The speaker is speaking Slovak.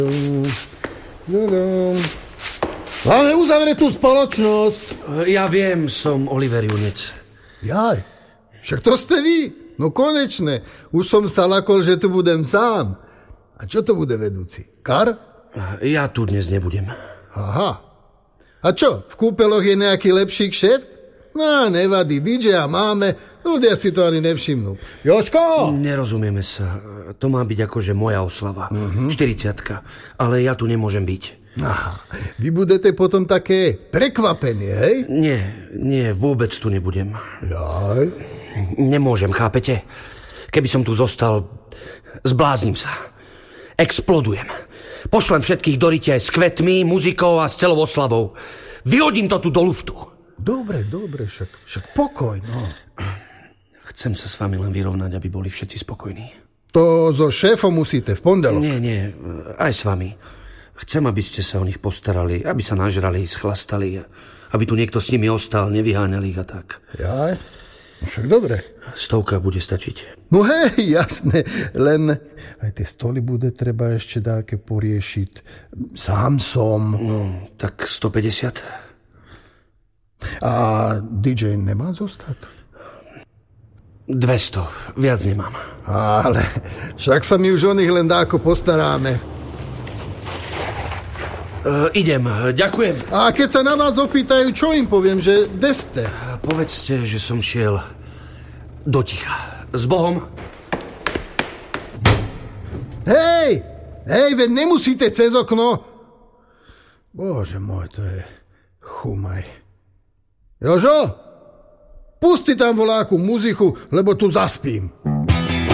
Máme uzavretú spoločnosť. Ja viem, som Oliver Junec. Jaj, však to ste vy. No konečne. Už som sa lakol, že tu budem sám. A čo to bude vedúci? Kar? Ja tu dnes nebudem. Aha. A čo, v kúpeloch je nejaký lepší kšeft? No, nevadí, DJ-a máme, ľudia si to ani nevšimnú. Jožko! Nerozumieme sa. To má byť akože moja oslava. 40-ka. Ale ja tu nemôžem byť. Aha. Vy budete potom také prekvapenie, hej? Nie, vôbec tu nebudem. Jaj. Nemôžem, chápete? Keby som tu zostal, zbláznim sa. Explodujem. Pošlem všetkých do rytia s kvetmi, muzikou a s celou oslavou. Vyhodím to tu do luftu. Dobre, však pokoj, no. Chcem sa s vami len vyrovnať, aby boli všetci spokojní. To so šéfom musíte v pondelok. Nie, aj s vami. Chcem, aby ste sa o nich postarali, aby sa nažrali, schlastali, aby tu niekto s nimi ostal, nevyháňali ich a tak. Jaj, však dobre. 100 bude stačiť. No hej, jasné, len aj tie stoly bude treba ešte dáke poriešiť. Sám som. No, tak 150. A DJ nemá zostať? 200, viac nemám. Ale však sa mi už o nich len dáko postaráme. Idem, ďakujem. A keď sa na vás opýtajú, čo im poviem, že deste? Povedzte, že som šiel do ticha. S Bohom. Hej, veď nemusíte cez okno. Bože môj, to je chumaj. Jožo, pusti tam voľakú muziku, lebo tu zaspím.